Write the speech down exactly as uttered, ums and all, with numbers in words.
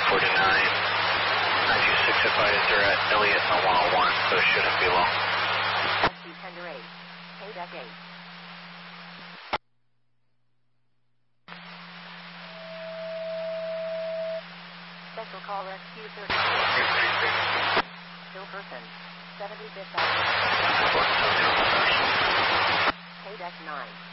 forty-nine. nine two six advisor at Elliott on one oh one, so it shouldn't be long. Rescue Tender eight. K deck eight. Special call rescue thirty-four. Still person. seventy-fifth Avenue. K deck nine.